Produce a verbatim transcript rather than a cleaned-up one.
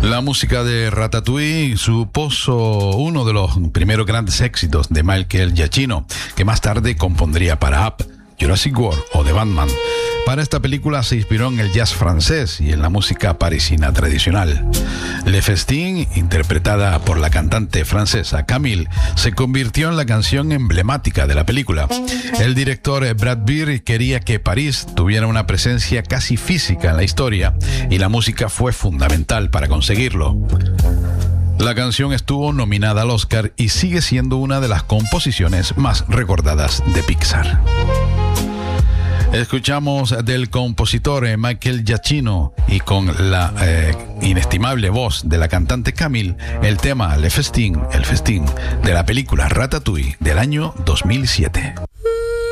La música de Ratatouille supuso uno de los primeros grandes éxitos de Michael Giacchino, que más tarde compondría para Up, Jurassic World o The Batman. Para esta película se inspiró en el jazz francés y en la música parisina tradicional. Le Festin, interpretada por la cantante francesa Camille, se convirtió en la canción emblemática de la película. El director Brad Bird quería que París tuviera una presencia casi física en la historia, y la música fue fundamental para conseguirlo. La canción estuvo nominada al Oscar y sigue siendo una de las composiciones más recordadas de Pixar. Escuchamos del compositor Michael Giacchino y con la eh, inestimable voz de la cantante Camille el tema Le Festin, el festín de la película Ratatouille del año dos mil siete.